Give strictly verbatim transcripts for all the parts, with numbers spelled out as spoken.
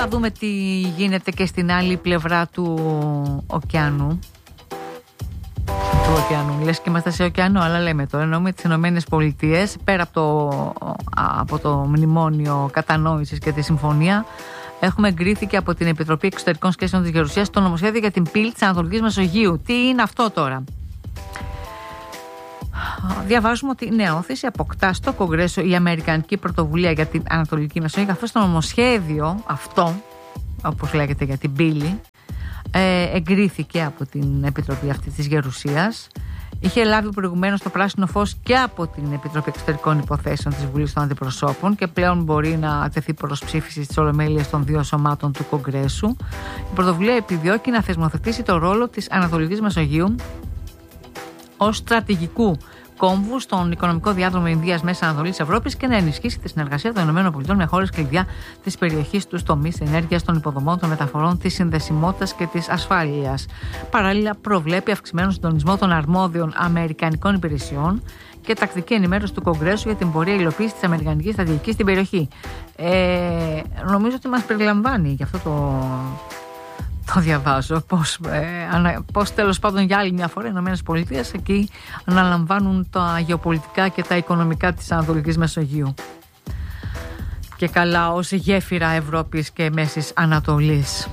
να δούμε τι γίνεται και στην άλλη πλευρά του ωκεανού. Του ωκεανού. Λες και είμαστε σε ωκεανό, αλλά λέμε τώρα. Εννοούμε τις Ηνωμένες Πολιτείες, πέρα από το, από το μνημόνιο κατανόησης και τη συμφωνία. Έχουμε εγκρίθηκε από την Επιτροπή Εξωτερικών Σχέσεων της Γερουσίας το νομοσχέδιο για την πύλη της Ανατολικής Μεσογείου. Τι είναι αυτό τώρα? Διαβάζουμε ότι η νέα όθηση αποκτά στο Κογκρέσο η Αμερικανική Πρωτοβουλία για την Ανατολική Μεσόγειο, καθώς το νομοσχέδιο αυτό, όπως λέγεται για την πύλη, ε, εγκρίθηκε από την Επιτροπή αυτή της Γερουσίας. Είχε λάβει προηγουμένως το πράσινο φως και από την Επιτροπή Εξωτερικών Υποθέσεων της Βουλής των Αντιπροσώπων και πλέον μπορεί να τεθεί προς ψήφιση στις ολομέλειες των δύο σωμάτων του Κογκρέσου. Η πρωτοβουλία επιδιώκει να θεσμοθετήσει το ρόλο της Ανατολικής Μεσογείου ως στρατηγικού κόμβου στον οικονομικό διάδρομο Ινδίας Μέση Ανατολής Ευρώπης και να ενισχύσει τη συνεργασία των ΗΠΑ με χώρες κλειδιά της περιοχής, στους τομείς ενέργειας, των υποδομών, των μεταφορών, της συνδεσιμότητας και της ασφάλειας. Παράλληλα, προβλέπει αυξημένο συντονισμό των αρμόδιων αμερικανικών υπηρεσιών και τακτική ενημέρωση του Κογκρέσου για την πορεία υλοποίησης της αμερικανικής στρατηγικής στην περιοχή. Ε, νομίζω ότι μας περιλαμβάνει γι' αυτό το. Το διαβάζω πώς, ε, πώς τέλος πάντων για άλλη μια φορά οι Ηνωμένες Πολιτείες εκεί αναλαμβάνουν τα γεωπολιτικά και τα οικονομικά της Ανατολικής Μεσογείου. Και καλά ως γέφυρα Ευρώπης και Μέσης Ανατολής.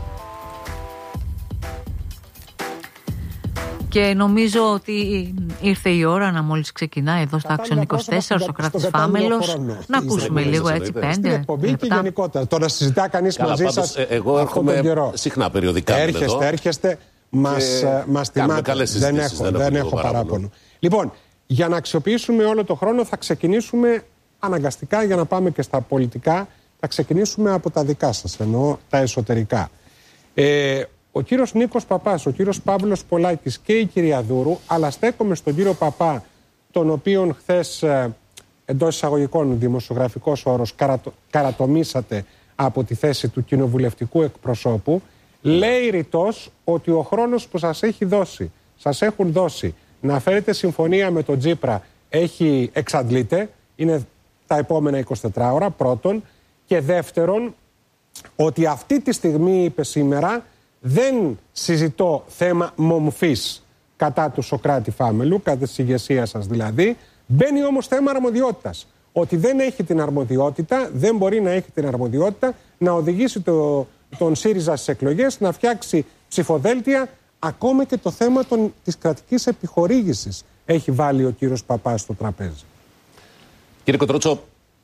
Και νομίζω ότι ήρθε η ώρα να μόλις ξεκινάει εδώ στο Άξιον είκοσι τέσσερα ο Σωκράτης Φάμελος να ακούσουμε λίγο έτσι πέντε εκπομπή και γενικότερα. Τώρα συζητά κανείς μαζί σας εγώ έρχομαι συχνά περιοδικά. Έρχεστε, έρχεστε, μας τιμάτε. Δεν έχω, δεν έχω παράπονο. Λοιπόν, για να αξιοποιήσουμε όλο το χρόνο θα ξεκινήσουμε αναγκαστικά για να πάμε και στα πολιτικά. Θα ξεκινήσουμε από τα δικά σας, εννοώ τα εσωτερικά. Ε, Ο κύριος Νίκος Παπάς, ο κύριος Παύλος Πολάκης και η κυρία Δούρου, αλλά στέκομαι στον κύριο Παπά, τον οποίον χθες ε, εντός εισαγωγικών δημοσιογραφικός όρος καρατο, καρατομήσατε από τη θέση του κοινοβουλευτικού εκπροσώπου, λέει ρητός ότι ο χρόνος που σας έχει δώσει, σας έχουν δώσει να φέρετε συμφωνία με τον Τσίπρα έχει εξαντλείται, είναι τα επόμενα εικοσιτέσσερις ώρα, πρώτον, και δεύτερον, ότι αυτή τη στιγμή, είπε σήμερα, δεν συζητώ θέμα μομφής κατά του Σωκράτη Φάμελου, κατά της ηγεσίας σας δηλαδή. Μπαίνει όμως θέμα αρμοδιότητας. Ότι δεν έχει την αρμοδιότητα, δεν μπορεί να έχει την αρμοδιότητα να οδηγήσει το, τον ΣΥΡΙΖΑ στις εκλογές, να φτιάξει ψηφοδέλτια. Ακόμα και το θέμα των, της κρατικής επιχορήγησης έχει βάλει ο κύριος Παπάς στο τραπέζι. Κύριε Κοντρότσο,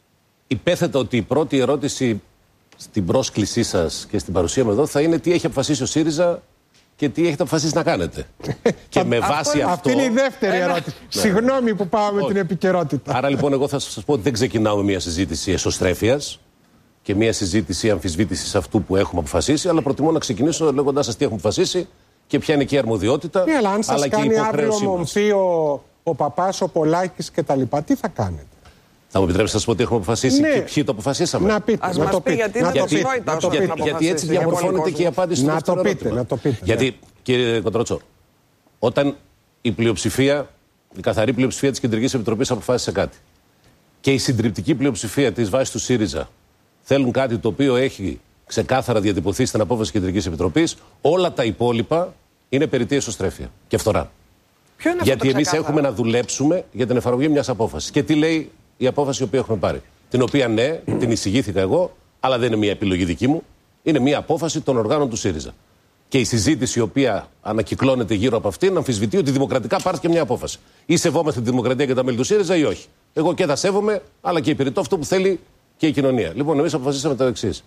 υπέθετα ότι η πρώτη ερώτηση στην πρόσκλησή σας και στην παρουσία μου εδώ θα είναι τι έχει αποφασίσει ο ΣΥΡΙΖΑ και τι έχετε αποφασίσει να κάνετε. Και με βάση αυτό. Αυτή είναι η δεύτερη ένα... ερώτηση. Ναι. Συγγνώμη που πάω με την επικαιρότητα. Άρα λοιπόν, εγώ θα σας πω ότι δεν ξεκινάω με μια συζήτηση εσωστρέφειας και μια συζήτηση αμφισβήτησης αυτού που έχουμε αποφασίσει, αλλά προτιμώ να ξεκινήσω λέγοντάς σας τι έχουμε αποφασίσει και ποια είναι και η αρμοδιότητα. Ναι, αλλά αν σας κάνει αύριο μομφή ο, ο Παπάς, ο Πολάκης κτλ., τι θα κάνετε? Θα μου επιτρέψετε να σας πω ότι έχουμε αποφασίσει, ναι, και ποιοι το αποφασίσαμε. Να πείτε, Ας να μας το πει, πείτε. γιατί είναι γιατί, το γιατί, γιατί, γιατί έτσι διαμορφώνεται και η απάντηση στο δεύτερο ερώτημα. Να το πείτε. Γιατί, κύριε Κοντρότσο, όταν η πλειοψηφία, η καθαρή πλειοψηφία της Κεντρικής Επιτροπής αποφάσισε κάτι και η συντριπτική πλειοψηφία της βάσης του ΣΥΡΙΖΑ θέλουν κάτι το οποίο έχει ξεκάθαρα διατυπωθεί στην απόφαση της Κεντρικής Επιτροπής, όλα τα υπόλοιπα είναι περιττή εσωστρέφεια και φθορά. Γιατί εμείς έχουμε να δουλέψουμε για την εφαρμογή μιας απόφασης. Και τι λέει η απόφαση η οποία έχουμε πάρει? Την οποία, ναι, την εισηγήθηκα εγώ, αλλά δεν είναι μια επιλογή δική μου. Είναι μια απόφαση των οργάνων του ΣΥΡΙΖΑ. Και η συζήτηση η οποία ανακυκλώνεται γύρω από αυτήν αμφισβητεί ότι δημοκρατικά πάρθηκε μια απόφαση. Ή σεβόμαστε τη δημοκρατία και τα μέλη του ΣΥΡΙΖΑ ή όχι. Εγώ και τα σέβομαι, αλλά και υπηρετώ αυτό που θέλει και η κοινωνία. Λοιπόν, εμείς αποφασίσαμε το εξής.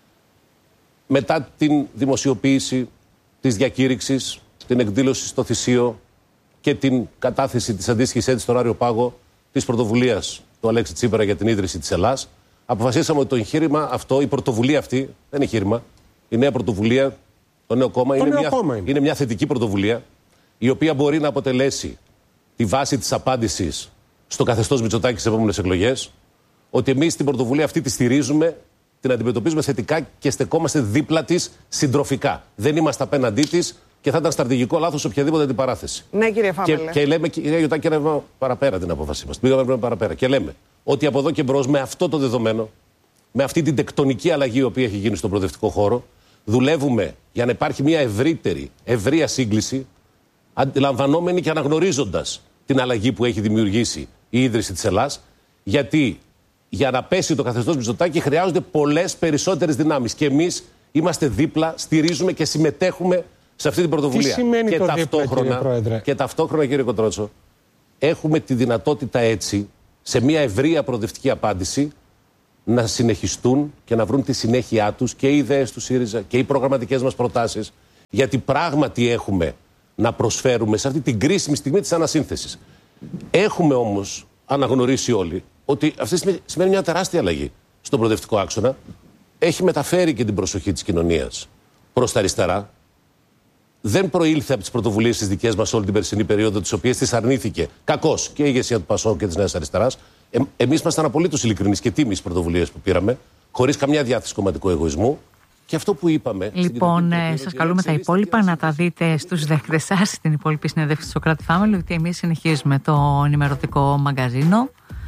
Μετά την δημοσιοποίηση της διακήρυξης, την εκδήλωση στο Θησίο και την κατάθεση της αντίστοιχης αίτησης στο Ωράριο Πάγο της πρωτοβουλίας του Αλέξη Τσίπρα για την ίδρυση της Ελλάς, αποφασίσαμε ότι το εγχείρημα αυτό, η πρωτοβουλία αυτή, δεν είναι εγχείρημα, η νέα πρωτοβουλία, το νέο κόμμα, το είναι, νέο μια, κόμμα είναι. είναι μια θετική πρωτοβουλία, η οποία μπορεί να αποτελέσει τη βάση της απάντησης στο καθεστώς Μητσοτάκη στις επόμενες εκλογές, ότι εμείς την πρωτοβουλία αυτή τη στηρίζουμε, την αντιμετωπίζουμε θετικά και στεκόμαστε δίπλα της συντροφικά. Δεν είμαστε απέναντί της και θα ήταν στρατηγικό λάθος οποιαδήποτε αντιπαράθεση. Ναι, κύριε Φάμελε. Και, και λέμε, κύριε Γιωτάκη, να παραπέρα την απόφασή μας. Πήγαμε παραπέρα. Και λέμε ότι από εδώ και μπρος, με αυτό το δεδομένο, με αυτή την τεκτονική αλλαγή η οποία έχει γίνει στον προοδευτικό χώρο. Δουλεύουμε για να υπάρχει μια ευρύτερη, ευρεία σύγκληση, αντιλαμβανόμενη και αναγνωρίζοντας την αλλαγή που έχει δημιουργήσει η ίδρυση της Ελλάς. Γιατί για να πέσει το καθεστώς Μητσοτάκη χρειάζονται πολλές περισσότερες δυνάμεις. Και εμείς είμαστε δίπλα, στηρίζουμε και συμμετέχουμε σε αυτή την πρωτοβουλία. Τι σημαίνει και το ταυτόχρονα, δίπλα, κύριε Πρόεδρε? Και ταυτόχρονα, κύριε Κοντρότσο, έχουμε τη δυνατότητα έτσι, σε μια ευρεία προοδευτική απάντηση, να συνεχιστούν και να βρουν τη συνέχειά τους και οι ιδέες του ΣΥΡΙΖΑ και οι προγραμματικές μας προτάσεις. Γιατί πράγματι έχουμε να προσφέρουμε σε αυτή την κρίσιμη στιγμή της ανασύνθεσης. Έχουμε όμως αναγνωρίσει όλοι ότι αυτή τη στιγμή σημαίνει μια τεράστια αλλαγή στον προοδευτικό άξονα. Έχει μεταφέρει και την προσοχή της κοινωνίας προς τα αριστερά. Δεν προήλθε από τις πρωτοβουλίες τις δικές μας όλη την περσινή περίοδο, τις οποίες τις αρνήθηκε κακώς και η ηγεσία του ΠΑΣΟΚ και της Νέας Αριστεράς. Ε, εμείς ήμασταν απολύτως ειλικρινείς και τίμοι στις πρωτοβουλίες που πήραμε, χωρίς καμιά διάθεση κομματικού εγωισμού. Και αυτό που είπαμε. Λοιπόν, ε, σας καλούμε τα υπόλοιπα να τα δείτε στους δέχτες σας, στην υπόλοιπη συνέντευξη του Σοκράτη Family, γιατί εμείς συνεχίζουμε το ενημερωτικό μαγκαζίνο.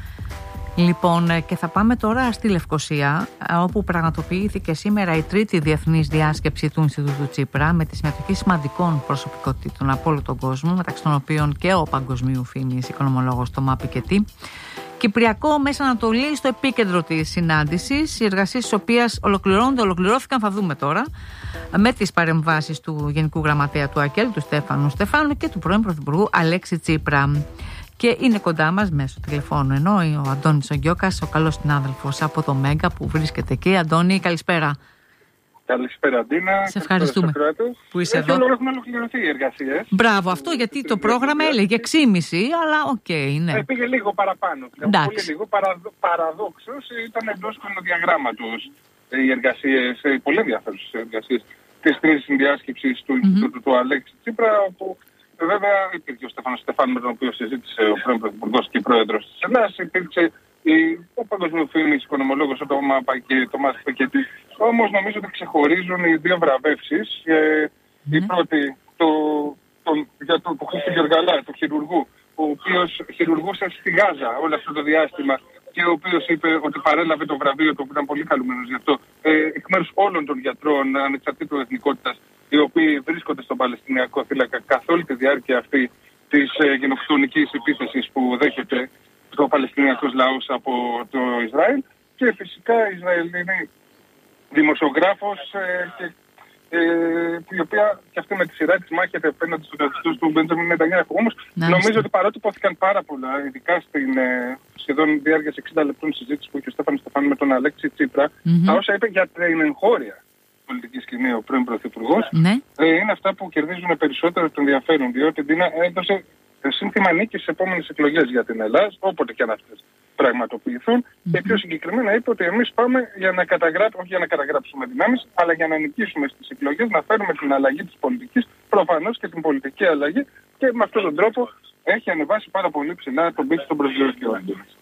Λοιπόν, και θα πάμε τώρα στη Λευκοσία, όπου πραγματοποιήθηκε σήμερα η τρίτη διεθνής διάσκεψη του Ινστιτούτου Τσίπρα με τη συμμετοχή σημαντικών προσωπικότητων από όλο τον κόσμο, μεταξύ των οποίων και ο παγκοσμίου φήμης οικονομολόγος Θωμά Πικετή. Κυπριακό Μέση Ανατολή στο επίκεντρο της συνάντησης, οι εργασίες της οποίας ολοκληρώνονται, ολοκληρώθηκαν, θα δούμε τώρα, με τις παρεμβάσεις του Γενικού Γραμματέα του ΑΚΕΛ, του Στέφανου Στεφάνου και του πρώην Πρωθυπουργού Αλέξη Τσίπρα. Και είναι κοντά μας μέσω τηλεφώνου ενώ ο Αντώνης ο Γκιώκας, ο καλός συνάδελφος από το Μέγκα που βρίσκεται εκεί. Αντώνη, καλησπέρα. Καλησπέρα, Αντίνα. Σε ευχαριστούμε που είσαι εδώ. Έχουν ολοκληρωθεί οι εργασίες. Μπράβο, αυτό γιατί το πρόγραμμα έλεγε έξι και μισή, αλλά οκ, okay, ναι. Ε, πήγε λίγο παραπάνω. Πολύ λίγο. Παραδο, παραδόξως ήταν εντός χρονοδιαγράμματος οι εργασίες, οι πολύ ενδιαφέρουσες εργασίες της τρίτης συνδιάσκεψης του Ινστιτούτου mm-hmm. του Αλέξη Τσίπρα, όπου βέβαια υπήρχε ο Στέφανος Στεφάνου, με τον οποίο συζήτησε ο πρώην Πρωθυπουργός και πρόεδρος της Ελλάδας. Υπήρξε η, ο παγκοσμίου φήμης οικονομολόγος ο Θωμάς Πικετή. Όμως νομίζω ότι ξεχωρίζουν οι δύο βραβεύσεις. Ε, mm. Η πρώτη το, το, για το, το Χρήστο Γεωργαλά, του χειρουργού, ο οποίος χειρουργούσε στη Γάζα όλο αυτό το διάστημα και ο οποίος είπε ότι παρέλαβε το βραβείο του, που ήταν πολύ καλούμενος γι' αυτό, ε, εκ μέρους όλων των γιατρών ανεξαρτήτου εθνικότητας, οι οποίοι βρίσκονται στον Παλαιστινιακό θύλακα καθ' όλη τη διάρκεια αυτή της ε, γενοκτονικής επίθεσης που δέχεται το Παλαιστινιακός λαός από το Ισραήλ. Και φυσικά η Ισραηλινή δημοσιογράφος ε, και, ε, η οποία και αυτή με τη σειρά της μάχεται απέναντι στους δεσμούς του Μπέντζαμιν Νετανιάχου. Όμως νομίζω ότι παρότι υπόθηκαν πάρα πολλά, ειδικά στην ε, σχεδόν διάρκεια εξήντα λεπτών συζήτηση που είχε ο Στέφανος Στεφάνου με τον Αλέξη Τσίπρα, mm-hmm. τα όσα είπε για την εγχώρια πολιτική σκηνή ο πρώην Πρωθυπουργός, ναι. ε, είναι αυτά που κερδίζουν περισσότερο το ενδιαφέρον, διότι Ντίνα έδωσε σύνθημα νίκης στις επόμενες εκλογές για την Ελλάδα, όποτε και αν αυτές πραγματοποιηθούν. Mm-hmm. Και πιο συγκεκριμένα είπε ότι εμείς πάμε για να καταγράψουμε, όχι για να καταγράψουμε δυνάμεις, αλλά για να νικήσουμε στις εκλογές, να φέρουμε την αλλαγή της πολιτικής, προφανώς και την πολιτική αλλαγή, και με αυτόν τον τρόπο έχει ανεβάσει πάρα πολύ ψηλά τον πύχη των προσδιορισμών.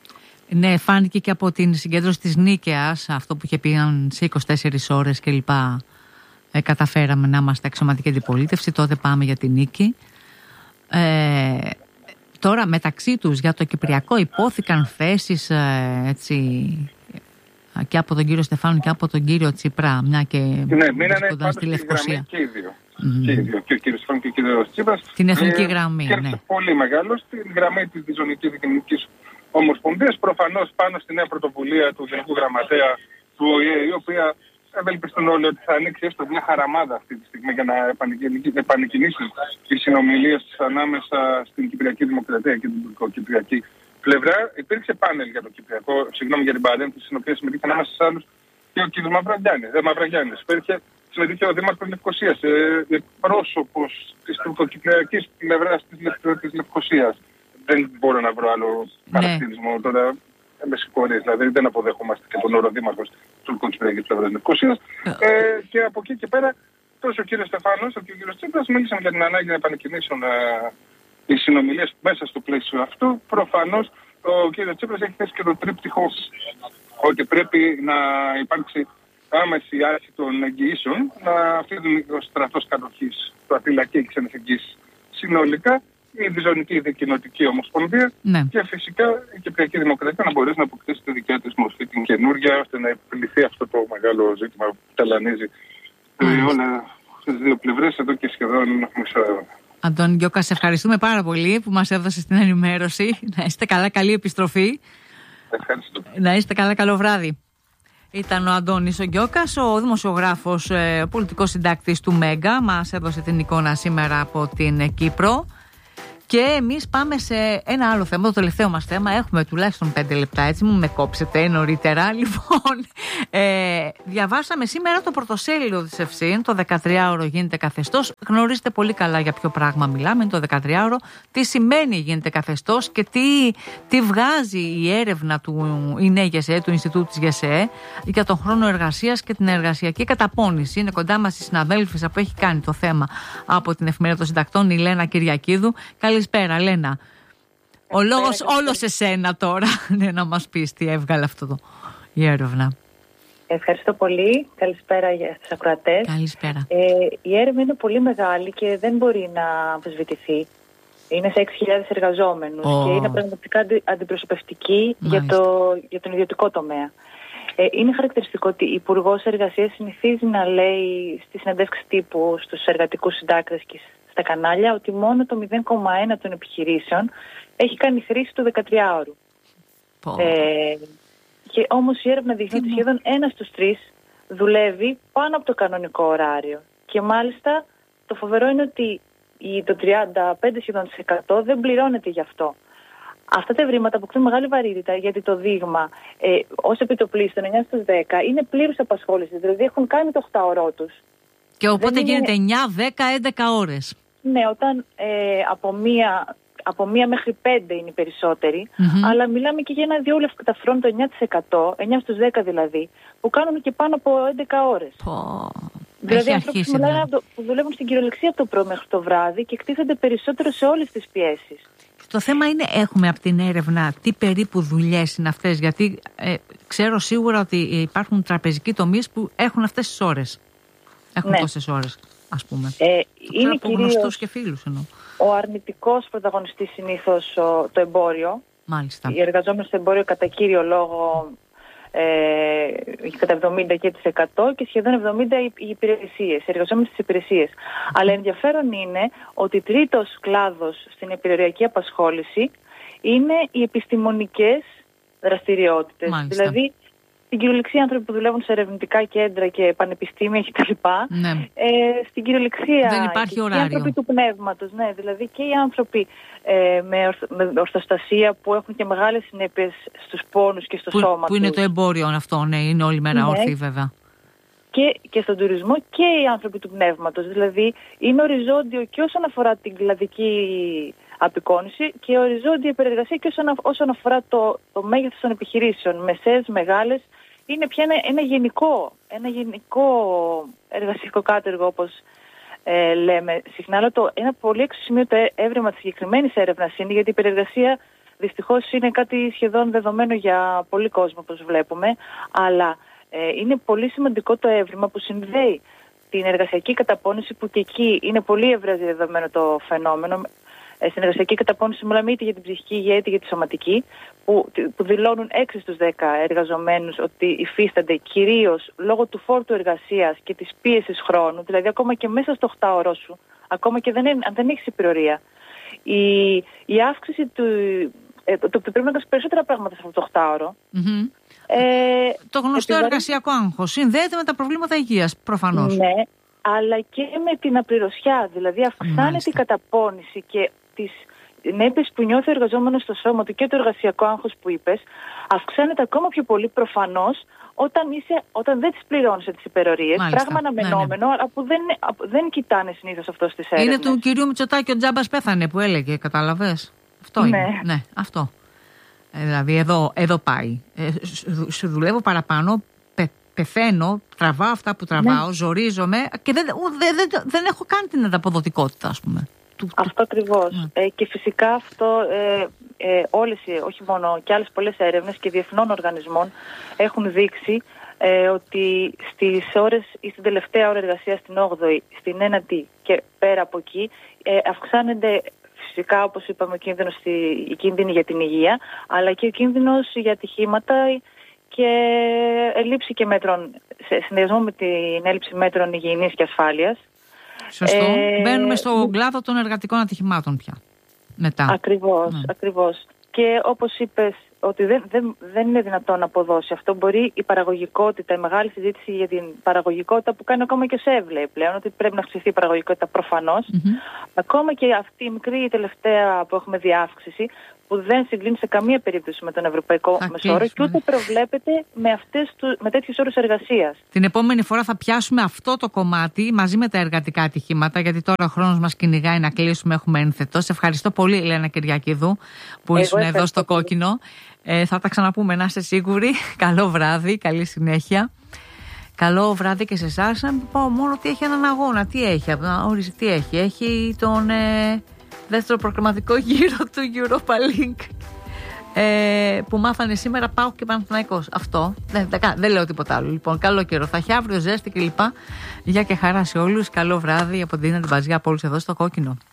Ναι, φάνηκε και από την συγκέντρωση της Νίκαιας, αυτό που είχε πει σε είκοσι τέσσερις ώρες κλπ. Ε, καταφέραμε να είμαστε αξιωματική αντιπολίτευση, τότε πάμε για την νίκη. Ε, τώρα μεταξύ τους για το Κυπριακό υπόθηκαν θέσεις ε, έτσι, και από τον κύριο Στεφάνου και από τον κύριο Τσίπρα, μια και ναι, βρίσκονταν στη Λευκοσία. Και οι δύο. Mm. Και οι δύο, και ο κύριος Στεφάνου και ο κύριος Τσίπρας. Την εθνική ε, γραμμή, ναι. Πολύ μεγάλο, στην γραμμή της Διζωνικής Δικαιωματικής Ομοσπονδίας, προφανώς πάνω στη νέα πρωτοβουλία του Γενικού Γραμματέα του ΟΗΕ, η οποία ευελπιστούν όλοι ότι θα ανοίξει έστω μια χαραμάδα αυτή τη στιγμή για να επανεκκινήσουν οι συνομιλίες ανάμεσα στην Κυπριακή Δημοκρατία και την τουρκοκυπριακή πλευρά. Υπήρξε πάνελ για το Κυπριακό, συγγνώμη για την παρένθεση, στην οποία συμμετείχε ανάμεσα σε άλλους και ο κ. Μαυραγιάννης. Υπήρχε, συμμετείχε ο Δήμαρχος Λευκοσίας, ε, πρόσωπος της τουρκοκυπριακής πλευράς της Λευκοσίας. Δεν μπορώ να βρω άλλο ναι. χαρακτηρισμό τώρα. Με συγχωρείς, δηλαδή δεν αποδέχομαστε και τον όρο Δήμαρχος του τουρκοκυπριακής πλευράς της Λευκοσίας. ε, και από εκεί και πέρα, τόσο ο κύριος Στεφάνος όσο και ο κύριος Τσίπρας μίλησαν για την ανάγκη να επανεκκινήσουν ε, οι συνομιλίες μέσα στο πλαίσιο αυτού. Προφανώς ο κύριος Τσίπρας έχει θέσει και το τρίπτυχο ότι πρέπει να υπάρξει άμεση άρση των εγγυήσεων, να φύγουν ο στρατός κατοχής, το ατυλακή και ξενες εγγύησεις συνολικά, η Διζωνική Δικοινοτική Ομοσπονδία ναι. και φυσικά η Κυπριακή Δημοκρατία να μπορέσει να αποκτήσει τη δικιά της μορφή, την καινούργια, ώστε να επιληθεί αυτό το μεγάλο ζήτημα που ταλανίζει mm. όλα τις δύο πλευρές εδώ και σχεδόν μισό αιώνα. Αντώνη Γκιώκα, σε ευχαριστούμε πάρα πολύ που μας έδωσες την ενημέρωση. Να είστε καλά, καλή επιστροφή. Ευχαριστώ. Να είστε καλά, καλό βράδυ. Ήταν ο Αντώνης ο Γκιώκας, ο δημοσιογράφος, ε, πολιτικός συντάκτης του Μέγκα. Μας έδωσε την εικόνα σήμερα από την Κύπρο. Και εμείς πάμε σε ένα άλλο θέμα, το τελευταίο μας θέμα. Έχουμε τουλάχιστον πέντε λεπτά, έτσι μου με κόψετε νωρίτερα. Λοιπόν, ε, διαβάσαμε σήμερα το πρωτοσέλιδο της ΕΦΣΥΝ, το δεκατριάωρο γίνεται καθεστώς. Γνωρίζετε πολύ καλά για ποιο πράγμα μιλάμε, είναι το δεκατριάωρο. Τι σημαίνει γίνεται καθεστώς και τι, τι βγάζει η έρευνα του ΙΝΕ-ΓΕΣΕ, του Ινστιτούτου της ΓΕΣΕ, για τον χρόνο εργασίας και την εργασιακή καταπώνηση. Είναι κοντά μας η συναδέλφισσα που έχει κάνει το θέμα από την Εφημερίδα των Συντακτών, η Λένα Κυριακίδου. Καλησπέρα, Λένα. Ο λόγος όλος σε σένα τώρα, ναι, να μας πεις τι έβγαλε αυτό το, η έρευνα. Ευχαριστώ πολύ. Καλησπέρα για τους ακροατές. Καλησπέρα. Ε, η έρευνα είναι πολύ μεγάλη και δεν μπορεί να αμφισβητηθεί. Είναι σε έξι χιλιάδες εργαζόμενους oh. και είναι πραγματικά αντι, αντιπροσωπευτική για, το, για τον ιδιωτικό τομέα. Ε, είναι χαρακτηριστικό ότι η Υπουργός Εργασίας συνηθίζει να λέει στις συνεντεύξεις τύπου στους εργατικούς συντάκτες και στα κανάλια ότι μόνο το μηδέν κόμμα ένα των επιχειρήσεων έχει κάνει χρήση του δεκατριάωρου. Oh. Ε, και όμως η έρευνα δείχνει ότι σχεδόν ένα στους τρεις δουλεύει πάνω από το κανονικό ωράριο. Και μάλιστα το φοβερό είναι ότι το τριάντα πέντε σχεδόν τοις εκατό δεν πληρώνεται γι' αυτό. Αυτά τα ευρήματα αποκτούν μεγάλη βαρύτητα γιατί το δείγμα ε, ως επιτοπλίστων εννιά στους δέκα είναι πλήρους απασχόλησης, δηλαδή έχουν κάνει το οχτάωρό τους. Και οπότε δεν γίνεται είναι... εννιά, δέκα, έντεκα ώρες. Ναι, όταν ε, από, μία, από μία μέχρι πέντε είναι οι περισσότεροι, mm-hmm. αλλά μιλάμε και για ένα διόλευκο καταφρόν το εννιά τοις εκατό, εννιά στους δέκα δηλαδή, που κάνουν και πάνω από έντεκα ώρες. Oh. Δηλαδή άνθρωποι που, δηλαδή. που δουλεύουν στην κυριολεξία από το πρωί μέχρι το βράδυ και εκτίθενται περισσότερο σε όλες τις πιέσεις. Το θέμα είναι, έχουμε από την έρευνα τι περίπου δουλειές είναι αυτές, γιατί ε, ξέρω σίγουρα ότι υπάρχουν τραπεζικοί τομείς που έχουν αυτές τις ώρες. Έχουν ναι. τόσες ώρες, ας πούμε. Ε, το είναι από γνωστούς και φίλους εννοώ. Ο αρνητικός πρωταγωνιστής συνήθως ο, το εμπόριο. Μάλιστα. Οι εργαζόμενοι στο εμπόριο κατά κύριο λόγο ε, κατά εβδομήντα τοις εκατό και σχεδόν εβδομήντα τοις εκατό οι υπηρεσίες, οι εργαζόμενοι στις υπηρεσίες. Αλλά ενδιαφέρον είναι ότι τρίτος κλάδος στην επιρροριακή απασχόληση είναι οι επιστημονικές δραστηριότητες. Μάλιστα. Δηλαδή στην κυριολεξία άνθρωποι που δουλεύουν σε ερευνητικά κέντρα και πανεπιστήμια κτλ. Ναι. Ε, στην κυριολεξία δεν υπάρχει και ωράριο. οι άνθρωποι του πνεύματος, ναι, δηλαδή και οι άνθρωποι ε, με, ορθ, με ορθοστασία που έχουν και μεγάλες συνέπειες στους πόνους και στο που, σώμα που είναι τους. Το εμπόριο αυτό, ναι, είναι όλη μέρα ναι. όρθιοι βέβαια. Και, και στον τουρισμό και οι άνθρωποι του πνεύματος, δηλαδή είναι οριζόντιο και όσον αφορά την κλαδική απεικόνηση και οριζόντια υπερεργασία και όσον, όσον αφορά το, το μέγεθος των επιχειρήσεων, μεσαίες, μεγάλες. Είναι πια ένα, ένα, γενικό, ένα γενικό εργασιακό κάτεργο, όπως ε, λέμε συχνά. Αλλά το, ένα πολύ εξωσημείωτο έβριμα της συγκεκριμένης έρευνας είναι, γιατί η υπερεργασία δυστυχώς είναι κάτι σχεδόν δεδομένο για πολύ κόσμο, όπως βλέπουμε. Αλλά ε, είναι πολύ σημαντικό το έβριμα που συνδέει την εργασιακή καταπώνηση, που και εκεί είναι πολύ ευρέως δεδομένο το φαινόμενο. Στην εργασιακή καταπώνηση μιλάμε είτε για την ψυχική υγεία είτε για τη σωματική, που, που δηλώνουν έξι στους δέκα εργαζομένους ότι υφίστανται κυρίως λόγω του φόρτου εργασίας και της πίεσης χρόνου, δηλαδή ακόμα και μέσα στο οχτάωρό σου, ακόμα και δεν, αν δεν έχεις υπηρορία. Η, η αύξηση του. Ε, το, το, το πρέπει να κάνεις περισσότερα πράγματα σε αυτό το οχτάωρο. Mm-hmm. Ε, το γνωστό επιβαρύ... εργασιακό άγχος συνδέεται με τα προβλήματα υγείας, προφανώς. Ναι, αλλά και με την απληρωσιά, δηλαδή αυξάνεται Μάλιστα. η καταπώνηση και τις συνέπειες που νιώθει ο εργαζόμενος στο σώμα του και το εργασιακό άγχος που είπες, αυξάνεται ακόμα πιο πολύ προφανώς όταν, είσαι, όταν δεν τις πληρώνεις τις υπερορίες. Μάλιστα. Πράγμα αναμενόμενο, ναι, ναι. αλλά που δεν, δεν κοιτάνε συνήθως αυτό στις έρευνες. Είναι του κυρίου Μητσοτάκη ο τζάμπας πέθανε που έλεγε, καταλαβες. Αυτό ναι. είναι. Ναι, αυτό. Ε, δηλαδή εδώ, εδώ πάει. Ε, σου δουλεύω παραπάνω, πε, πεθαίνω, τραβάω αυτά που τραβάω, ναι. ζορίζομαι και δεν, δεν, δεν, δεν έχω καν την ανταποδοτικότητα, ας πούμε. Αυτό ακριβώς. Mm. Ε, και φυσικά αυτό ε, ε, όλες, όχι μόνο και άλλες πολλές έρευνες και διεθνών οργανισμών έχουν δείξει ε, ότι στις ώρες ή στην τελευταία ώρα εργασίας, στην όγδοη, στην ένατη και πέρα από εκεί, ε, αυξάνονται φυσικά, όπως είπαμε, ο κίνδυνος, η κίνδυνη για την υγεία, αλλά και ο κίνδυνος για ατυχήματα και έλλειψη και μέτρων, σε συνδυασμό με την έλλειψη μέτρων υγιεινής και ασφάλειας. Σωστό. Ε, Μπαίνουμε στον κλάδο των εργατικών ατυχημάτων πια. Μετά. Ακριβώς, ναι. ακριβώς. Και όπως είπες, ότι δεν, δεν, δεν είναι δυνατόν να αποδώσει αυτό. Μπορεί η παραγωγικότητα, η μεγάλη συζήτηση για την παραγωγικότητα που κάνει ακόμα και ο ΣΕΒ πλέον, ότι πρέπει να αυξηθεί η παραγωγικότητα προφανώς. Mm-hmm. Ακόμα και αυτή η μικρή τελευταία που έχουμε διάυξηση, που δεν συγκλίνει σε καμία περίπτωση με τον ευρωπαϊκό μεσόρο και ούτε προβλέπεται με, αυτές του, με τέτοιους όρους εργασίας. Την επόμενη φορά θα πιάσουμε αυτό το κομμάτι μαζί με τα εργατικά ατυχήματα, γιατί τώρα ο χρόνος μας κυνηγάει να κλείσουμε, έχουμε ένθετο. Σε ευχαριστώ πολύ, Ελένα Κυριακίδου, που ήσουν εδώ στο Κόκκινο. Ε, θα τα ξαναπούμε, να είστε σίγουροι. Καλό βράδυ, καλή συνέχεια. Καλό βράδυ και σε εσάς. Να πω μόνο ότι έχει έναν αγώνα. Τι έχει, ορίστε, τι έχει. Έχει τον ε, δεύτερο προκριματικό γύρο του Europa League ε, που μάθανε σήμερα ΠΑΟΚ και Παναθηναϊκός. Αυτό. Δεν, δεν, δεν λέω τίποτα άλλο. Λοιπόν, καλό καιρό θα έχει, αύριο ζέστη κλπ. Γεια και χαρά σε όλους. Καλό βράδυ από την Ντινα Ντιμπαζιά από όλους εδώ στο Κόκκινο.